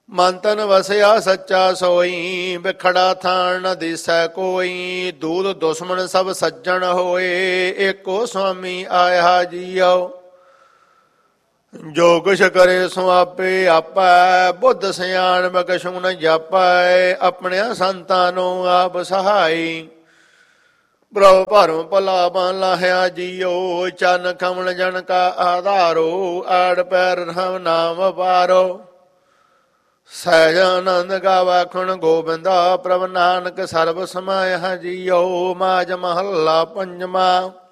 ਮਨ ਤਨ ਵਸਿਆ ਸੱਚਾ ਸੋਈ, ਬਿਖੜਾ ਥਾਨ ਨ ਦਿਸੈ ਕੋਈ। ਦੂਤ ਦੁਸ਼ਮਣ ਸਭ ਸੱਜਣ ਹੋਏ, ਏਕੋ ਸੁਆਮੀ ਆਇਆ ਜੀਉ। ਜੋ ਕੁਛ ਕਰੇ ਸੋ ਆਪੇ ਆਪੈ, ਬੁੱਧ ਸਿਆਣ ਕਛੂ ਨ ਜਾਪੈ। ਆਪਣਿਆਂ ਸੰਤਾਂ ਨੂੰ ਆਪ ਸਹਾਈ, ਪ੍ਰਭ ਭਰਮ ਭਲਾ ਬਨ ਲਾਹਿਆ ਜੀਓ। ਚਰਨ ਕਮਲ ਜਨ ਕਾ ਆਧਾਰੋ, ਆੜ ਪੈਰ ਰਾਮ ਨਾਮ ਵਾਰੋ। ਸਹਿਜ ਆਨੰਦ ਗਾਵਾ ਖੁਣ ਗੋਬਿੰਦਾ, ਪ੍ਰਭ ਨਾਨਕ ਸਰਬ ਸਮਾਇਆ ਜੀਓ। ਮਾਝ ਮਹੱਲਾ ਪੰਜਵਾ।